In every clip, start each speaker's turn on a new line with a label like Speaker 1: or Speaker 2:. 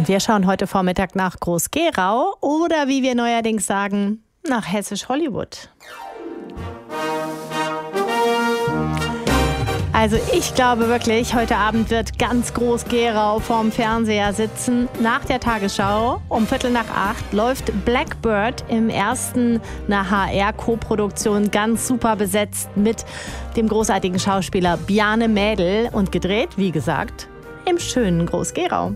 Speaker 1: Und wir schauen heute Vormittag nach Groß-Gerau oder wie wir neuerdings sagen, nach Hessisch-Hollywood. Also ich glaube wirklich, heute Abend wird ganz Groß-Gerau vorm Fernseher sitzen. Nach der Tagesschau um 7:45 läuft Blackbird im ersten einer HR-Koproduktion ganz super besetzt mit dem großartigen Schauspieler Bjarne Mädel und gedreht, wie gesagt, im schönen Groß-Gerau.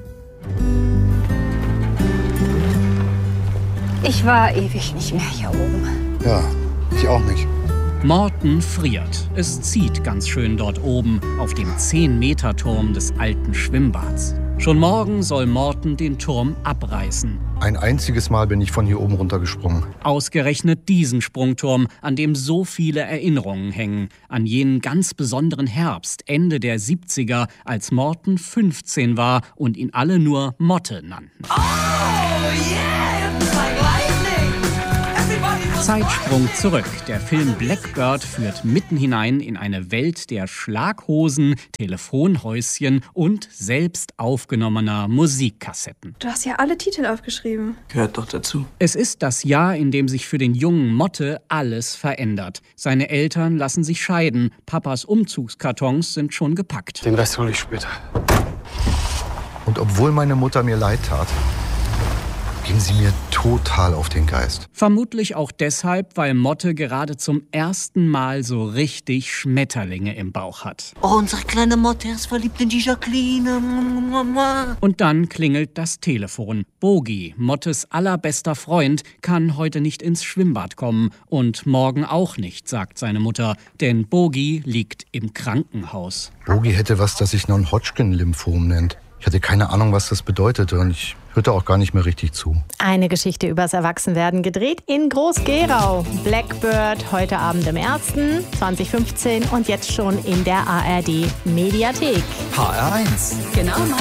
Speaker 2: Ich war ewig nicht mehr hier oben.
Speaker 3: Ja, ich auch nicht.
Speaker 4: Morten friert. Es zieht ganz schön dort oben auf dem 10-Meter-Turm des alten Schwimmbads. Schon morgen soll Morten den Turm abreißen.
Speaker 3: Ein einziges Mal bin ich von hier oben runtergesprungen.
Speaker 4: Ausgerechnet diesen Sprungturm, an dem so viele Erinnerungen hängen. An jenen ganz besonderen Herbst, Ende der 70er, als Morten 15 war und ihn alle nur Motte nannten. Oh, yeah, it's like lightning. Zeitsprung zurück. Der Film Blackbird führt mitten hinein in eine Welt der Schlaghosen, Telefonhäuschen und selbst aufgenommener Musikkassetten.
Speaker 5: Du hast ja alle Titel aufgeschrieben.
Speaker 6: Gehört doch dazu.
Speaker 4: Es ist das Jahr, in dem sich für den jungen Motte alles verändert. Seine Eltern lassen sich scheiden. Papas Umzugskartons sind schon gepackt.
Speaker 6: Den Rest hole ich später.
Speaker 3: Und obwohl meine Mutter mir leid tat, ging sie mir total auf den Geist.
Speaker 4: Vermutlich auch deshalb, weil Motte gerade zum ersten Mal so richtig Schmetterlinge im Bauch hat.
Speaker 7: Oh, unsere kleine Motte ist verliebt in die Jacqueline.
Speaker 4: Und dann klingelt das Telefon. Bogi, Mottes allerbester Freund, kann heute nicht ins Schwimmbad kommen. Und morgen auch nicht, sagt seine Mutter. Denn Bogi liegt im Krankenhaus.
Speaker 3: Bogi hätte was, das sich Non-Hodgkin-Lymphom nennt. Ich hatte keine Ahnung, was das bedeutete und ich hörte auch gar nicht mehr richtig zu.
Speaker 1: Eine Geschichte übers Erwachsenwerden, gedreht in Groß-Gerau. Blackbird, heute Abend im 1. 2015 und jetzt schon in der ARD-Mediathek.
Speaker 8: HR1.
Speaker 2: Genau.